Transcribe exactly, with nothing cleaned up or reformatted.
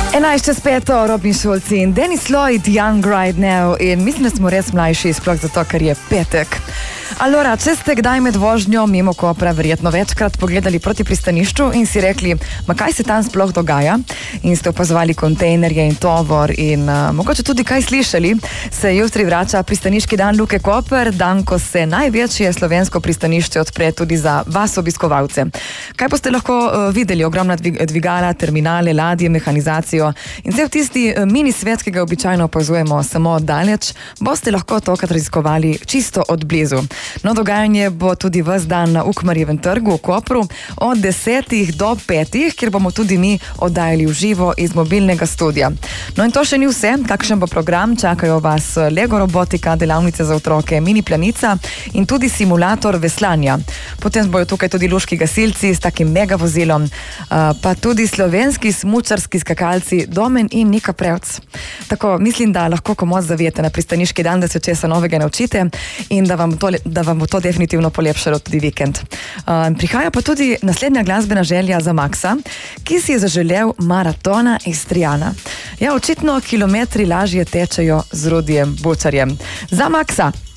enajst čez peto, Robin Schulz in Dennis Lloyd, Young Right Now, in mislim, da smo res mlajši, sploh zato, ker je petek. Allora, če ste kdaj med vožnjo mimo Kopra verjetno večkrat pogledali proti pristanišču in si rekli, ma kaj se tam sploh dogaja, in ste opazovali kontejnerje in tovor in uh, mogoče tudi kaj slišali, se jutri vrača pristaniški dan Luke Koper, dan, ko se največje slovensko pristanišče odpre tudi za vas obiskovalce. Kaj boste lahko uh, videli? Ogromna dvigala, terminale, ladje, mehanizacijo in cel tisti uh, mini svet, ki ga običajno opazujemo samo daleč, boste lahko tokrat raziskovali čisto od blizu. No, dogajanje bo tudi ves dan na Ukmarjevem trgu v Kopru od desetih do petih, kjer bomo tudi mi oddajali v živo iz mobilnega studija. No in to še ni vse, kakšen bo program, čakajo vas Lego robotika, delavnice za otroke, mini planica in tudi simulator veslanja. Potem bojo tukaj tudi luški gasilci s takim mega vozilom, pa tudi slovenski smučarski skakalci Domen in Nika Prevc. Tako, mislim, da lahko komot zavijete na pristaniški dan, da se česa novega naučite in da vam to da vam bo to definitivno polepšalo tudi vikend. Uh, prihaja pa tudi naslednja glasbena želja za Maxa, ki si je zaželel maratona Istrijana. Ja, očitno kilometri lažje tečejo z Rudijem Bučarjem. Za Maxa!